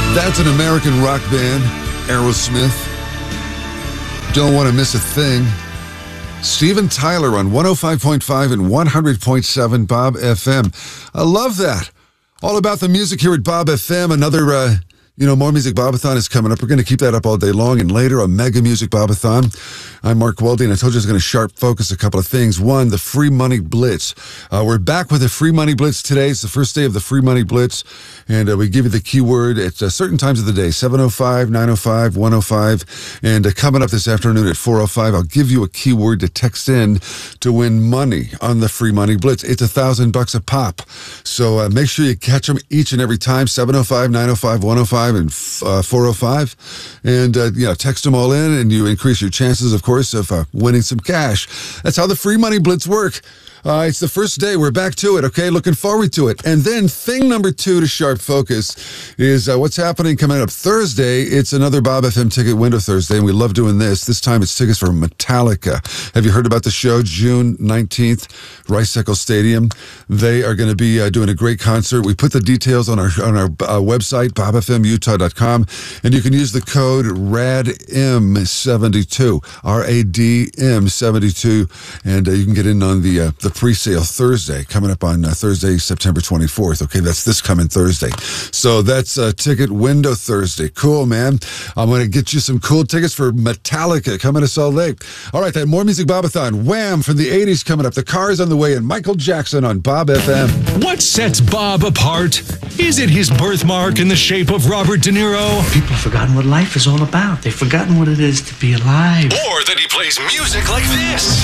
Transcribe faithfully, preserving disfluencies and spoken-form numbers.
That's an American rock band, Aerosmith. Don't want to miss a thing. Steven Tyler on one oh five point five and one hundred point seven Bob F M. I love that. All about the music here at Bob F M. Another, uh, you know, More Music Bobathon is coming up. We're going to keep that up all day long. And later, a Mega Music Bobathon. I'm Mark Welding. I told you I was going to sharp focus a couple of things. One, the Free Money Blitz. Uh, we're back with the Free Money Blitz today. It's the first day of the Free Money Blitz. And uh, we give you the keyword at uh, certain times of the day, seven oh five, nine oh five, one oh five. And uh, coming up this afternoon at four oh five, I'll give you a keyword to text in to win money on the Free Money Blitz. It's a thousand bucks a pop. So uh, make sure you catch them each and every time, seven oh five, nine oh five, one oh five, and uh, four oh five. And, uh, you know, text them all in and you increase your chances, of course, of uh, winning some cash. That's how the Free Money Blitz work. Uh, it's the first day. We're back to it, okay? Looking forward to it. And then thing number two to sharp focus is uh, what's happening coming up Thursday. It's another Bob F M Ticket Window Thursday, and we love doing this. This time it's tickets for Metallica. Have you heard about the show? June nineteenth, Rice Eccles Stadium. They are going to be uh, doing a great concert. We put the details on our on our uh, website, bob f m utah dot com, and you can use the code R A D M seventy-two, R A D M seventy-two, and uh, you can get in on the uh, the pre-sale Thursday, coming up on uh, Thursday, September twenty-fourth. Okay, that's this coming Thursday. So that's uh, Ticket Window Thursday. Cool, man. I'm going to get you some cool tickets for Metallica coming to Salt Lake. All right, that More Music Bobathon. Wham! From the eighties coming up. The Cars on the way, and Michael Jackson on Bob F M. What sets Bob apart? Is it his birthmark in the shape of Robert De Niro? People have forgotten what life is all about. They've forgotten what it is to be alive. Or that he plays music like this?